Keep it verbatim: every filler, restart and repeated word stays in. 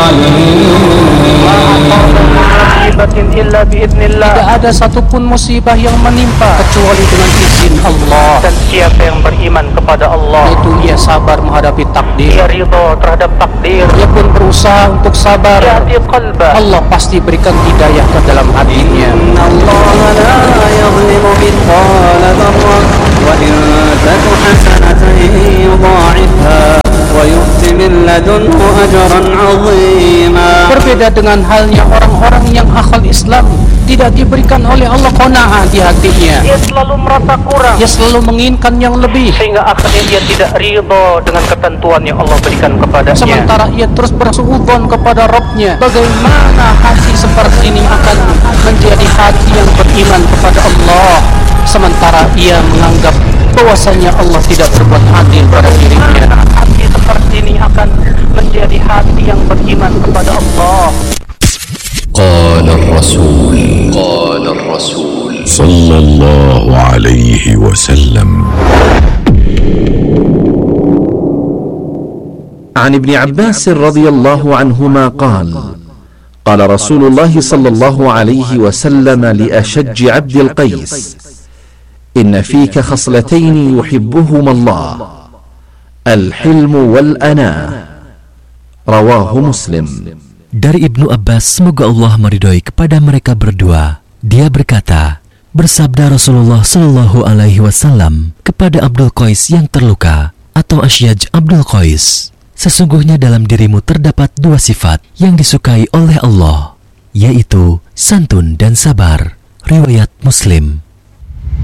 Tidak ada satupun musibah yang menimpa kecuali dengan izin Allah. Dan siapa yang beriman kepada Allah, yaitu ia sabar menghadapi takdir, ia ridha terhadap takdir, ia pun berusaha untuk sabar, yahdi qalbah, Allah pasti berikan hidayah ke dalam hatinya. Allah la yadhlimu mithqala dzarrah wa in taku hasanatan yudha'ifha wa yu'ti min ladunhu ajran 'azima. Berbeda dengan halnya orang-orang yang akal Islam, tidak diberikan oleh Allah qanaah di hatinya. Dia selalu merasa kurang, dia selalu menginginkan yang lebih, sehingga akhirnya dia tidak ridha dengan ketentuan yang Allah berikan kepadanya. Sementara ia terus bersuudzon kepada Rabb-nya. Bagaimana hati seperti ini akan menjadi hati yang beriman kepada Allah, sementara ia menganggap bahwasanya Allah tidak berbuat adil pada dirinya. Hati seperti ini akan menjadi hati yang beriman kepada Allah. قال الرسول قال الرسول صلى الله عليه وسلم عن ابن عباس رضي الله عنهما قال قال رسول الله صلى الله عليه وسلم لأشج عبد القيس إن فيك خصلتين يحبهما الله الحلم والأناة رواه مسلم. Dari Ibnu Abbas, semoga Allah meridhoi kepada mereka berdua, dia berkata, bersabda Rasulullah Shallallahu Alaihi Wasallam kepada Abdul Qais yang terluka atau Asyaj Abdul Qais, sesungguhnya dalam dirimu terdapat dua sifat yang disukai oleh Allah, yaitu santun dan sabar. Riwayat Muslim.